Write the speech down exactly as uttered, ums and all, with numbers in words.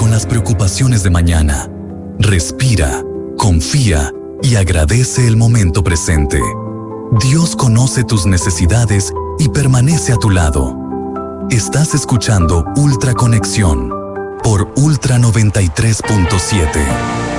con las preocupaciones de mañana. Respira, confía y agradece el momento presente. Dios conoce tus necesidades y permanece a tu lado. Estás escuchando Ultra Conexión por Ultra noventa y tres punto siete.